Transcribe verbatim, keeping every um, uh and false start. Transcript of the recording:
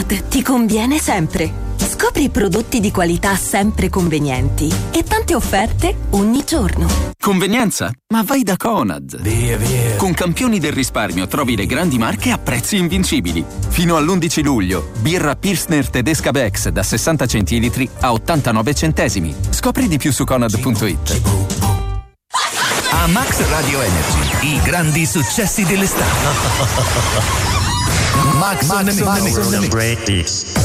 Conad ti conviene sempre. Scopri prodotti di qualità sempre convenienti e tante offerte ogni giorno. Convenienza? Ma vai da Conad. Via, via. Con Campioni del Risparmio trovi le grandi marche a prezzi invincibili. Fino all'undici luglio, birra Pilsner Tedesca Bex da sessanta centilitri a ottantanove centesimi. Scopri di più su conad punto it. A Max Radio Energy, i grandi successi dell'estate. Max, Max, Max, Max, Max, Max, Max,